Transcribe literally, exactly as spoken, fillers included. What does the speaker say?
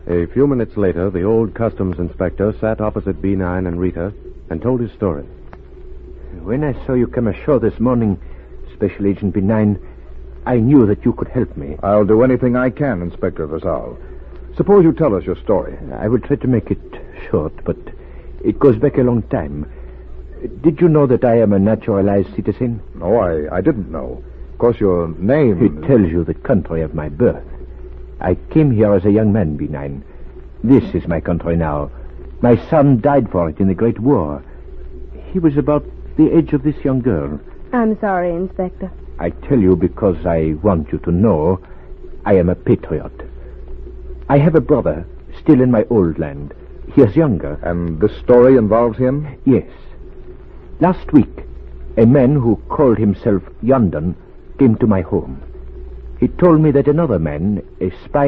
A few minutes later, the old customs inspector sat opposite B nine and Rita and told his story. When I saw you come ashore this morning, Special Agent B nine, I knew that you could help me. I'll do anything I can, Inspector Vassal. Suppose you tell us your story. I will try to make it short, but it goes back a long time. Did you know that I am a naturalized citizen? No, I, I didn't know. Of course, your name... It tells you the country of my birth. I came here as a young man, B nine. This is my country now. My son died for it in the Great War. He was about the age of this young girl. I'm sorry, Inspector. I tell you because I want you to know I am a patriot. I have a brother still in my old land. He is younger. And this story involves him? Yes. Last week, a man who called himself Yondon came to my home. He told me that another man, a spy